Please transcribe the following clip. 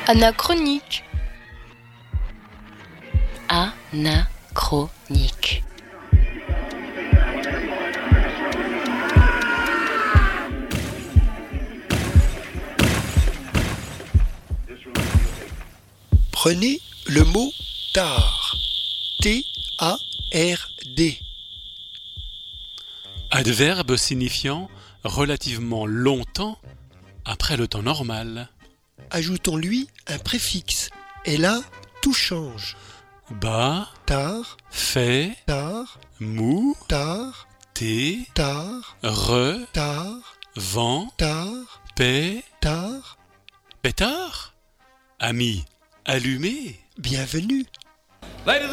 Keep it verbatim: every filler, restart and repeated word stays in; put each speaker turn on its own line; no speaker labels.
Anachronique.
Anachronique.
Prenez le mot tard. T A R D.
Adverbe signifiant relativement longtemps après le temps normal.
Ajoutons-lui un préfixe. Et là, tout change.
Bas,
Tard,
fait,
tard,
mou,
tard,
thé,
tard,
re,
tard,
vent,
tard,
paix,
tard.
pétard. Ami, allumé.
Bienvenue.